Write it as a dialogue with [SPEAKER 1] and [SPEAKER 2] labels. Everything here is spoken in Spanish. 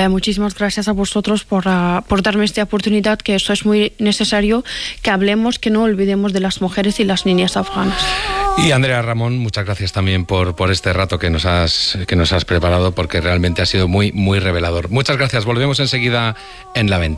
[SPEAKER 1] Muchísimas gracias a vosotros por darme esta oportunidad, que esto es muy necesario, que hablemos, que no olvidemos de las mujeres y las niñas afganas.
[SPEAKER 2] Y Andrea Ramón, muchas gracias también por este rato que nos has preparado, porque realmente ha sido muy, muy revelador. Muchas gracias, volvemos enseguida en La Venta.